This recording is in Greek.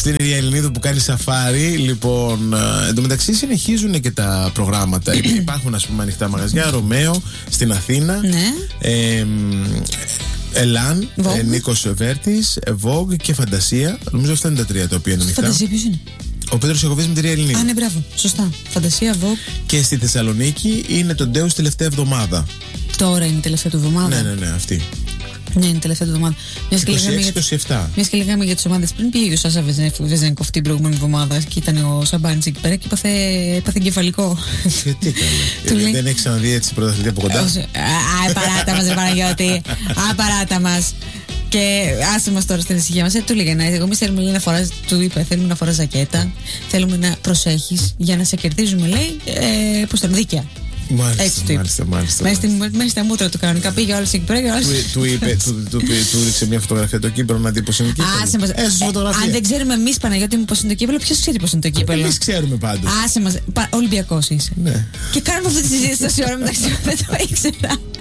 Αυτή είναι η Ελληνίδου που κάνει σαφάρι. Λοιπόν, εντωμεταξύ συνεχίζουν και τα προγράμματα. Υπάρχουν, ας πούμε, ανοιχτά μαγαζιά. Ρωμαίο στην Αθήνα. Ναι. Ελάν, Νίκος Βέρτης, Vogue και Φαντασία. Νομίζω αυτά είναι τα τρία τα οποία είναι ανοιχτά. Φαντασία ποιος είναι? Ο Πέτρος Ιακωβίδης με τη Ρία Ελληνίδου. Α, ναι, μπράβο. Σωστά. Φαντασία, Vogue. Και στη Θεσσαλονίκη είναι το Ντέους τελευταία εβδομάδα. Τώρα είναι η τελευταία του εβδομάδα. Ναι, αυτή. Ναι, είναι η τελευταία του εβδομάδα. 26-27. Μια και λέγαμε για τις ομάδες πριν, πήγε ο Σάσα Βεζένκοφ αυτή την προηγούμενη εβδομάδα και ήταν ο Σαμπάνης εκεί πέρα και έπαθε εγκεφαλικό. Τι έκανε? Δεν έχει ξαναδεί έτσι πρωταθλητή από κοντά? Παράτα μας, ρε Παναγιώτη. Παράτα μας. Και άσε μας τώρα στην ησυχία μας. Του λέγανε, εμείς θέλουμε να φοράς, του είπε, θέλουμε να φοράς ζακέτα, θέλουμε να προσέχεις για να σε κερδίζουμε, λέει, πως ήταν δίκαια. Μάλιστα. Μέσα στα μούτρα του κανονικά πήγε όλος εκεί πέρα. Του έδειξε μια φωτογραφία το κύπελο να δει πως είναι το κύπελο. Αν δεν ξέρουμε εμείς, Παναγιώτη μου, πως είναι το κύπελο, ποιος ξέρει πως είναι το κύπελο? Εμείς ξέρουμε πάντως. Άσε μας, Ολυμπιακός είσαι. Ναι. Και κάνουμε αυτή τη συζήτηση τόση ώρα μεταξύ μας, δεν το ήξερα.